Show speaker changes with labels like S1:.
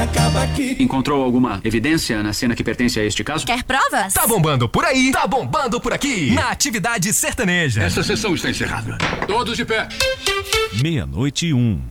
S1: acaba aqui.
S2: Encontrou alguma evidência na cena que pertence a este caso?
S3: Quer provas?
S4: Tá bombando por aí, tá bombando por aqui. Na Atividade Sertaneja.
S5: Essa sessão está encerrada. Todos de pé.
S6: 00:01.